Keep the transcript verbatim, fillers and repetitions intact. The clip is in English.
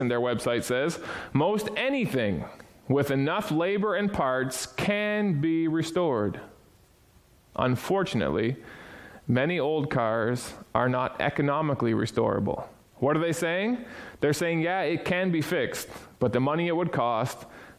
their website says, most anything with enough labor and parts can be restored. Unfortunately, many old cars are not economically restorable. What are they saying? They're saying, yeah, it can be fixed, but the money it would cost